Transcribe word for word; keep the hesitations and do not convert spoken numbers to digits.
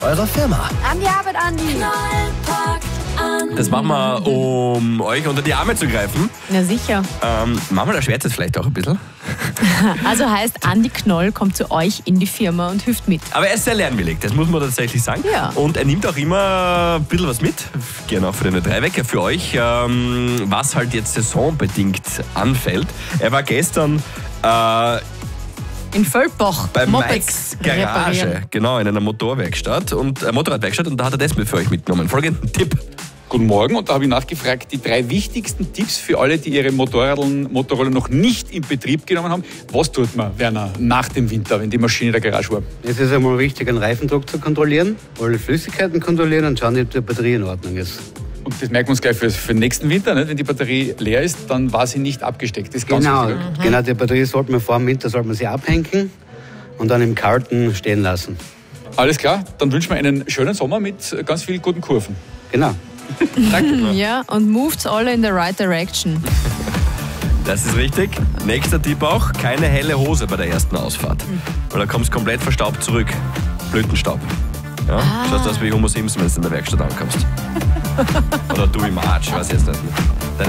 eurer Firma. An die Arbeit, Andi. Das machen wir, um euch unter die Arme zu greifen. Na sicher. Ähm, manchmal erschwert es vielleicht auch ein bisschen. Also heißt, Andi Knoll kommt zu euch in die Firma und hilft mit. Aber er ist sehr lernwillig, das muss man tatsächlich sagen. Ja. Und er nimmt auch immer ein bisschen was mit, gerne auch für den Dreiwecker für euch, ähm, was halt jetzt saisonbedingt anfällt. Er war gestern äh, In Völpbach. bei Mopeds Mikes Garage, reparieren. genau, in einer Motorwerkstatt und äh, Motorradwerkstatt, und da hat er das mit für euch mitgenommen. Folgenden Tipp. Guten Morgen, und da habe ich nachgefragt, die drei wichtigsten Tipps für alle, die ihre Motorradl, Motorroller noch nicht in Betrieb genommen haben. Was tut man, Werner, nach dem Winter, wenn die Maschine in der Garage war? Es ist einmal wichtig, einen Reifendruck zu kontrollieren, alle Flüssigkeiten kontrollieren und schauen, ob die Batterie in Ordnung ist. Und das merken wir uns gleich für, für den nächsten Winter, nicht? Wenn die Batterie leer ist, dann war sie nicht abgesteckt. Das ist ganz Genau, wichtig. mhm. genau, die Batterie sollte man vor dem Winter sollte man sie abhängen und dann im Kalten stehen lassen. Alles klar, dann wünschen wir einen schönen Sommer mit ganz vielen guten Kurven. Genau. Danke. Ja, und moves alle in the right direction. Das ist richtig. Nächster Tipp auch, keine helle Hose bei der ersten Ausfahrt. Weil da kommst du komplett verstaubt zurück. Blütenstaub. Ja? Ah. Schaust aus wie Homo Simpson, wenn du in der Werkstatt ankommst. Oder du im Arsch, ich weiß jetzt nicht. Deine